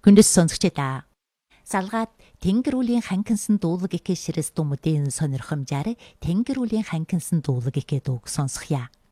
Хүндэс сонсогчдаа. Салгаад Тэнгэр үлийн ханкинсан дуулаг ихэ ширэс дүмүдийн сонирхомжаар Тэнгэр үлийн ханкинсан дуулаг ихэ дууг сонсхъя.